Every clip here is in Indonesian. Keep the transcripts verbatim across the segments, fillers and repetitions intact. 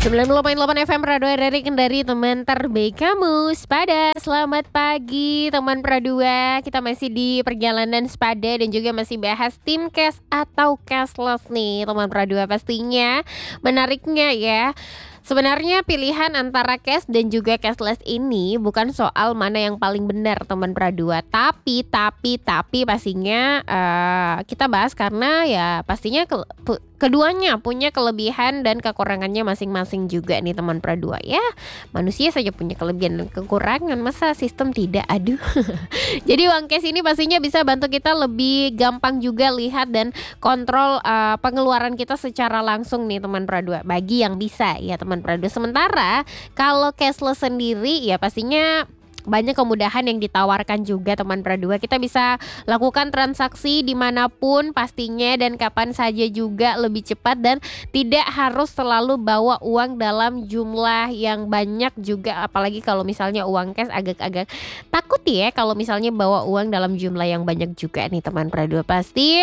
sembilan puluh koma delapan F M Pradua R R I Kendari, teman terbaik kamu. Sepada, selamat pagi teman Pradua. Kita masih di perjalanan Sepada dan juga masih bahas tim cash atau cashless nih teman Pradua. Pastinya menariknya ya. Sebenarnya pilihan antara cash dan juga cashless ini bukan soal mana yang paling benar teman Pradua. Tapi, tapi, tapi pastinya eh, kita bahas karena ya pastinya ke- pu- keduanya punya kelebihan dan kekurangannya masing-masing juga nih teman Pradua ya. Manusia saja punya kelebihan dan kekurangan, masa sistem tidak? Aduh. Jadi uang cash ini pastinya bisa bantu kita lebih gampang juga lihat dan kontrol uh, pengeluaran kita secara langsung nih teman Pradua. Bagi yang bisa ya teman Pradua. Sementara kalau cashless sendiri ya pastinya banyak kemudahan yang ditawarkan juga teman Pradua. Kita bisa lakukan transaksi dimanapun pastinya dan kapan saja juga lebih cepat dan tidak harus selalu bawa uang dalam jumlah yang banyak juga. Apalagi kalau misalnya uang cash agak-agak takut ya kalau misalnya bawa uang dalam jumlah yang banyak juga nih teman Pradua. Pasti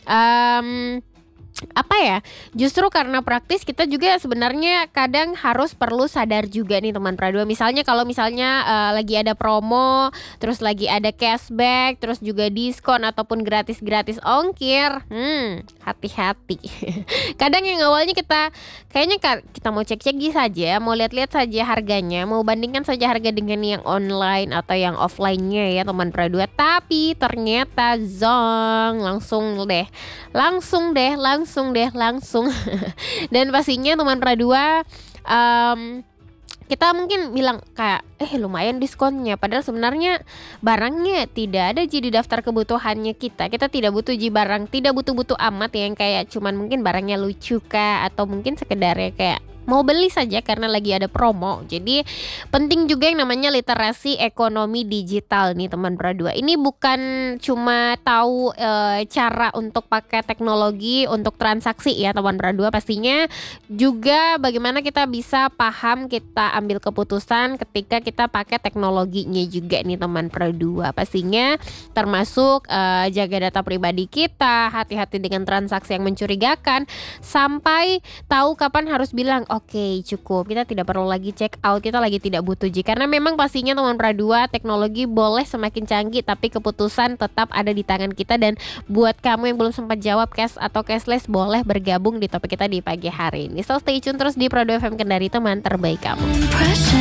um, apa ya, justru karena praktis kita juga sebenarnya kadang harus perlu sadar juga nih teman Pradua. Misalnya kalau misalnya eh, lagi ada promo, terus lagi ada cashback, terus juga diskon ataupun gratis-gratis ongkir, hmm hati-hati. Kadang yang awalnya kita kayaknya ka- kita mau cek-cek saja, mau lihat-lihat saja harganya, mau bandingkan saja harga dengan yang online atau yang offline-nya ya teman Pradua. Tapi ternyata zong langsung deh, langsung deh, langsung langsung deh langsung dan pastinya teman Pradua um, kita mungkin bilang kayak eh lumayan diskonnya, padahal sebenarnya barangnya tidak ada di daftar kebutuhannya kita. Kita tidak butuh ji barang, tidak butuh-butuh amat ya, yang kayak cuman mungkin barangnya lucu kah atau mungkin sekedarnya kayak mau beli saja karena lagi ada promo. Jadi penting juga yang namanya literasi ekonomi digital nih teman Pradua. Ini bukan cuma tahu e, cara untuk pakai teknologi untuk transaksi ya teman Pradua, pastinya juga bagaimana kita bisa paham, kita ambil keputusan ketika kita pakai teknologinya juga nih teman Pradua. Pastinya termasuk e, jaga data pribadi kita, hati-hati dengan transaksi yang mencurigakan, sampai tahu kapan harus bilang oke okay, cukup, kita tidak perlu lagi check out, kita lagi tidak butuh ji. Karena memang pastinya teman Pradua, teknologi boleh semakin canggih tapi keputusan tetap ada di tangan kita. Dan buat kamu yang belum sempat jawab cash atau cashless, boleh bergabung di topik kita di pagi hari ini. So stay tune terus di Pradua F M Kendari, teman terbaik kamu.